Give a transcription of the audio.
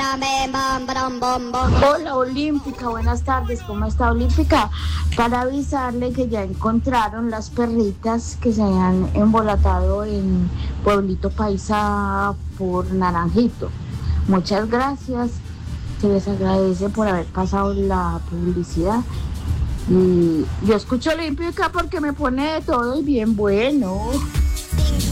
Hola Olímpica, buenas tardes, ¿cómo está Olímpica? Para avisarle que ya encontraron las perritas que se habían embolatado en Pueblito Paisa por Naranjito. Muchas gracias, se les agradece por haber pasado la publicidad. Y yo escucho Olímpica porque me pone de todo y bien bueno.